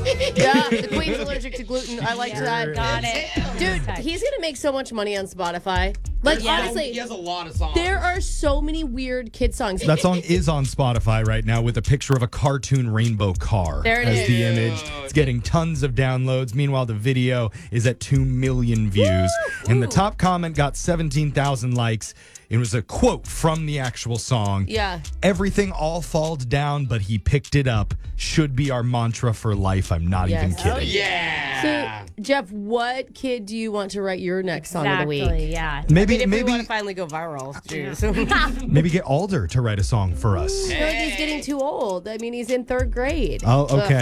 Yeah, the queen's allergic to gluten. I liked that. Got it. Dude, he's going to make so much money on Spotify. Like, honestly, he has a lot of songs. there are so many weird kid songs. That song is on Spotify right now with a picture of a cartoon rainbow car There it as is. the image. It's getting tons of downloads. Meanwhile, the video is at 2 million views. And the top comment got 17,000 likes. It was a quote from the actual song. Yeah. Everything all falls down, but he picked it up. Should be our mantra for life. I'm not even Yes. kidding. Yeah. So, Jeff, what kid do you want to write your next song of the week? Exactly, yeah. Maybe If we want maybe to finally go viral, jeez. maybe get Alder to write a song for us. I feel like he's getting too old. I mean, he's in 3rd grade. Oh, okay.